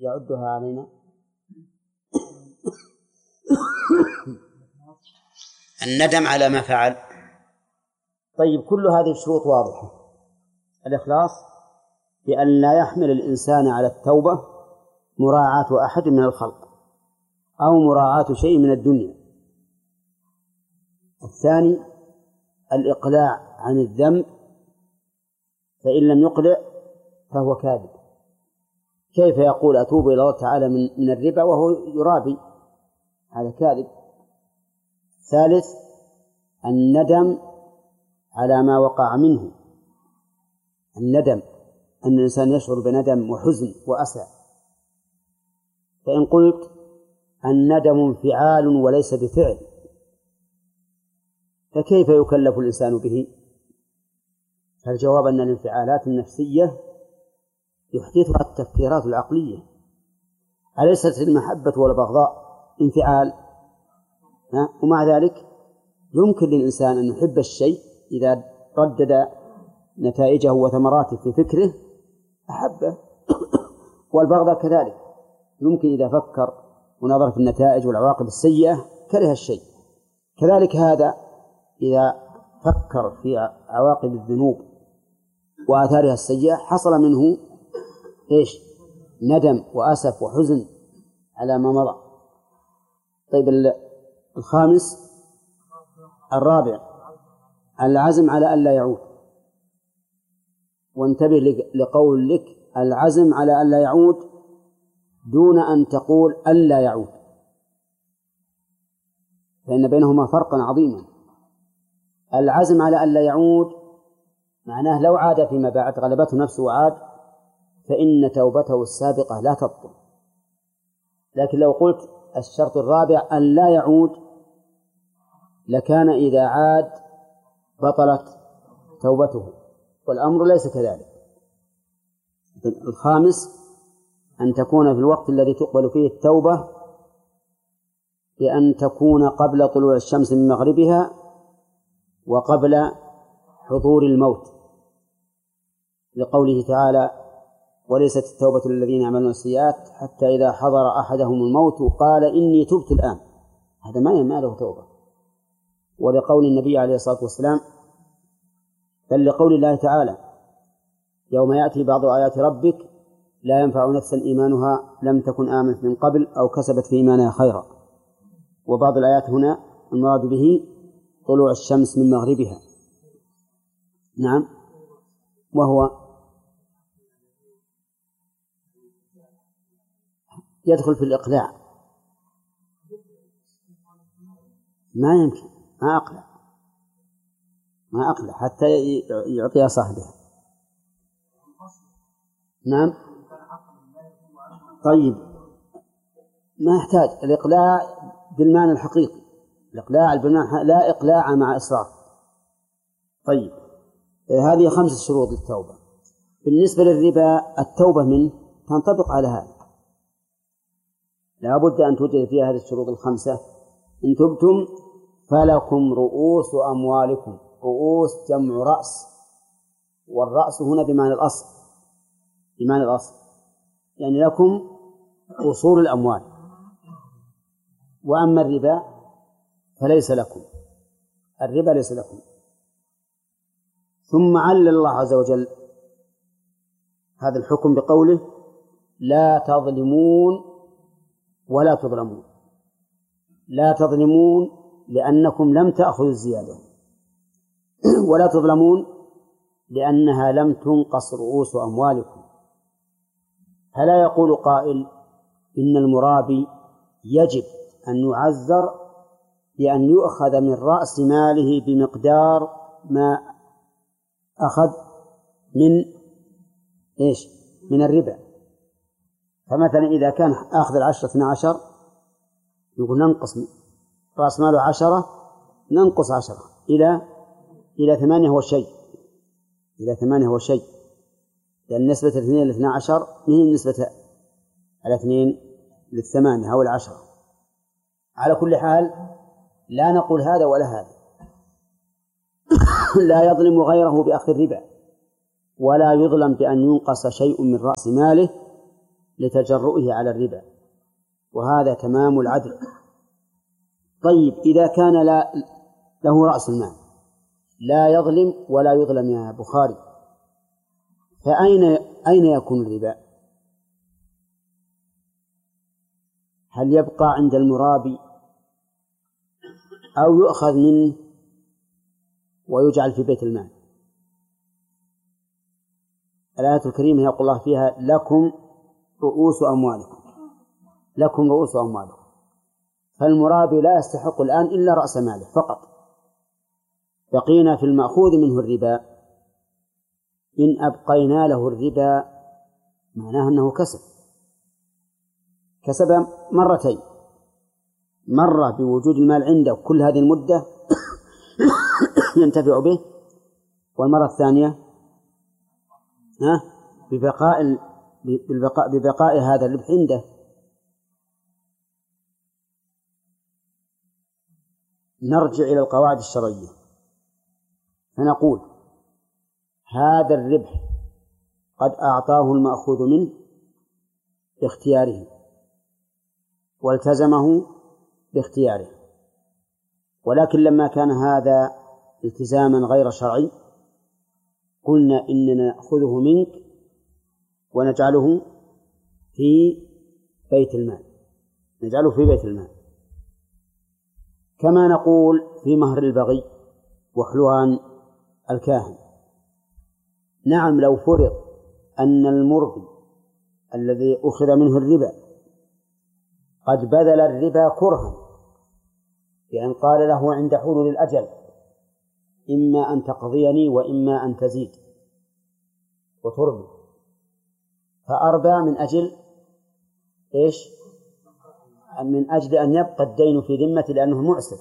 يعدها علينا الندم على ما فعل. طيب كل هذه الشروط واضحة. الإخلاص بأن لا يحمل الإنسان على التوبة مراعاة أحد من الخلق أو مراعاة شيء من الدنيا. الثاني الإقلاع عن الذنب، فإن لم يقلع فهو كاذب. كيف يقول أتوب إلى الله تعالى من, من الربا وهو يرابي؟ هذا كاذب. ثالث الندم على ما وقع منه. الندم أن الإنسان يشعر بندم وحزن وأسى. فإن قلت الندم انفعال وليس بفعل فكيف يكلف الإنسان به؟ فالجواب أن الانفعالات النفسية يحدثها التفكيرات العقلية. أليست المحبة والبغضاء انفعال؟ ومع ذلك يمكن للإنسان أن يحب الشيء إذا ردد نتائجه وثمراته في فكره أحبه، والبغضاء كذلك يمكن إذا فكر ونظر في النتائج والعواقب السيئة كره الشيء. كذلك هذا إذا فكر في عواقب الذنوب وآثارها السيئة حصل منه إيش؟ ندم وأسف وحزن على ما مضى. طيب الخامس الرابع العزم على ألا يعود. وانتبه لقول لك العزم على ألا يعود دون أن تقول ألا يعود، فإن بينهما فرقا عظيما. العزم على ألا يعود معناه لو عاد فيما بعد غلبته نفسه وعاد فإن توبته السابقة لا تبطل. لكن لو قلت الشرط الرابع أن لا يعود لكان إذا عاد بطلت توبته، والأمر ليس كذلك. الخامس أن تكون في الوقت الذي تقبل فيه التوبة بأن تكون قبل طلوع الشمس من مغربها وقبل حضور الموت، لقوله تعالى وليست التوبة للذين يعملون السيئات حتى إذا حضر أحدهم الموت قال إني تبت الآن. هذا ما يناله توبة. ولقول النبي عليه الصلاة والسلام بل لقول الله تعالى يوم يأتي بعض آيات ربك لا ينفع نفسا إيمانها لم تكن آمنت من قبل أو كسبت في إيمانها خيرا. وبعض الآيات هنا المراد به طلوع الشمس من مغربها. نعم، وهو يدخل في الإقلاع. ما يمكن، ما أقلع ما أقلع حتى يعطيها صاحبها. نعم. طيب ما يحتاج الإقلاع بالمعنى الحقيقي، الإقلاع بالمعنى لا إقلاع مع إصرار. طيب هذه خمسة شروط للتوبة. بالنسبة للربا التوبة منه تنطبق على هذا، لا بد أن توجد فيها هذه الشروط الخمسة. إن تبتم فلكم رؤوس أموالكم. رؤوس جمع رأس، والرأس هنا بمعنى الأصل، بمعنى الأصل يعني لكم أصول الأموال. وأما الربا فليس لكم، الربا ليس لكم. ثم علل الله عز وجل هذا الحكم بقوله لا تظلمون ولا تظلمون. لا تظلمون لأنكم لم تأخذوا الزيادة، ولا تظلمون لأنها لم تنقص رؤوس أموالكم. فلا يقول قائل إن المرابي يجب أن يعذر بأن يؤخذ من رأس ماله بمقدار ما أخذ من إيش؟ من الربا. فمثلا إذا كان آخذ العشرة اثنا عشر يقول ننقص رأس ماله عشرة، ننقص عشرة إلى إلى ثمانية هو شيء، إلى ثمانية هو شيء، لأن نسبة الاثنين لاثنى عشر هي نسبة الاثنين للثمانية أو العشرة. على كل حال لا نقول هذا ولا هذا. لا يظلم غيره بأخذ الربا، ولا يظلم بأن ينقص شيء من رأس ماله، لتجرؤه على الربا، وهذا تمام العدل. طيب إذا كان لا له رأس المال لا يظلم ولا يظلم يا بخاري، فأين أين يكون الربا؟ هل يبقى عند المرابي أو يؤخذ منه ويجعل في بيت المال؟ الآية الكريمة يقول الله فيها لكم رؤوس أموالكم، لكم رؤوس أموالكم، فالمرابي لا يستحق الآن إلا رأس ماله فقط. بقينا في المأخوذ منه الربا، إن أبقينا له الربا معناه أنه كسب، كسب مرتين، مرة بوجود المال عنده كل هذه المدة ينتفع به، والمرة الثانية ها ببقاء ببقاء, ببقاء هذا الربح عنده. نرجع إلى القواعد الشرعية فنقول هذا الربح قد أعطاه المأخوذ منه باختياره والتزمه باختياره، ولكن لما كان هذا التزاما غير شرعي قلنا إننا نأخذه منك ونجعله في بيت المال، نجعله في بيت المال، كما نقول في مهر البغي وحلوان الكاهن. نعم، لو فرض أن المربي الذي أخذ منه الربا قد بذل الربا كرها، لأن قال له عند حلول الأجل إما أن تقضيني وإما أن تزيد وتربي، فأربى من أجل إيش؟ من أجل أن يبقى الدين في ذمة لأنه معسر،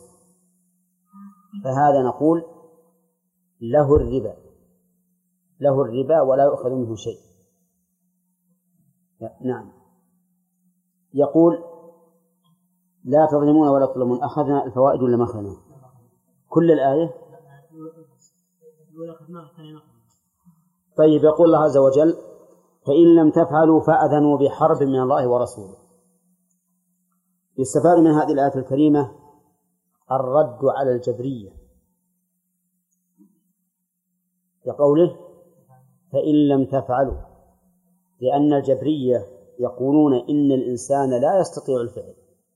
فهذا نقول له الربا، له الربا ولا يؤخذ منه شيء. نعم. يقول لا تظلمون ولا تظلمون، أخذنا الفوائد ولا ما أخذنا كل الآية؟ طيب، يقول الله عز وجل فإن لم تفعلوا فأذنوا بحرب من الله ورسوله. يستفاد من هذه الآية الكريمة الرد على الجبرية لقوله فإن لم تفعلوا، لأن الجبرية يقولون إن الإنسان لا يستطيع الفعل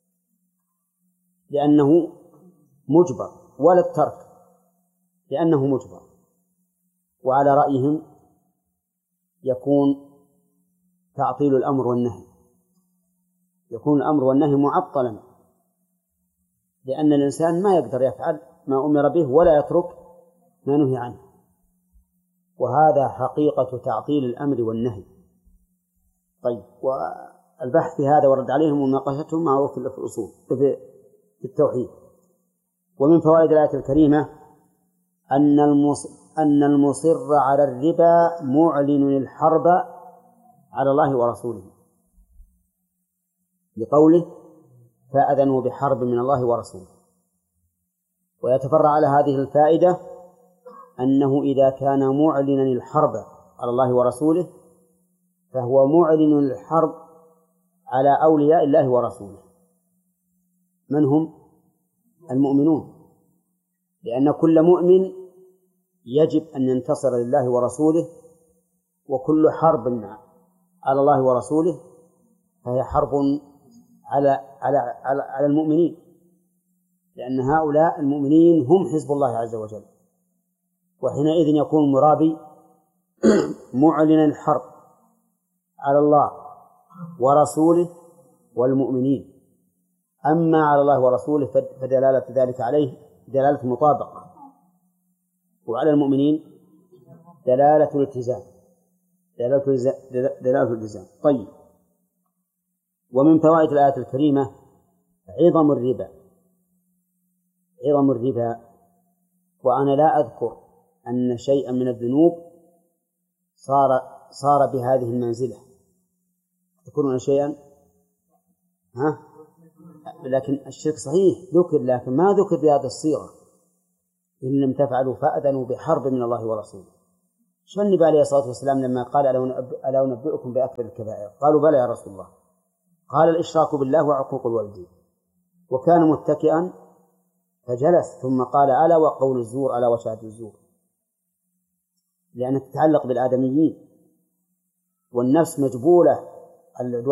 لأنه مجبر، ولا الترك لأنه مجبر، وعلى رأيهم يكون تعطيل الأمر والنهي، يكون الأمر والنهي معطلا، لأن الإنسان ما يقدر يفعل ما أمر به ولا يترك ما نهي عنه، وهذا حقيقة تعطيل الأمر والنهي. طيب، والبحث في هذا ورد عليهم ومناقشتهم معروف في الأصول في التوحيد. ومن فوائد الآية الكريمة أن أن المصر على الربا معلن الحرب على الله ورسوله، لقوله فأذنوا بحرب من الله ورسوله. ويتفرع على هذه الفائدة أنه إذا كان معلنا الحرب على الله ورسوله فهو معلن الحرب على أولياء الله ورسوله. من هم؟ المؤمنون، لأن كل مؤمن يجب أن ينتصر لله ورسوله، وكل حرب على الله ورسوله فهي حرب على على على, على المؤمنين، لأن هؤلاء المؤمنين هم حزب الله عز وجل، وحينئذ يكون المرابي معلنا الحرب على الله ورسوله والمؤمنين. أما على الله ورسوله فدلالة ذلك عليه دلالة مطابقة، وعلى المؤمنين دلالة الالتزام، دلالة الالتزام. طيب، ومن فوائد الآية الكريمة عظم الربا، عظم الربا، وأنا لا أذكر أن شيئا من الذنوب صار صار بهذه المنزلة. تذكرون شيئا؟ ها؟ لكن الشرك صحيح ذكر، لكن ما ذكر بهذه الصيغة، إن لم تفعلوا فأذنوا بحرب من الله ورسوله. فالنبي عليه الصلاة والسلام لما قال ألا أنبئكم بأكبر الكبائر؟ قالوا بلى يا رسول الله. قال الإشراك بالله وعقوق الوالدين. وكان متكئا فجلس ثم قال ألا وقول الزور ألا وشهادة الزور، لأنها تتعلق بالآدميين والنفس مجبولة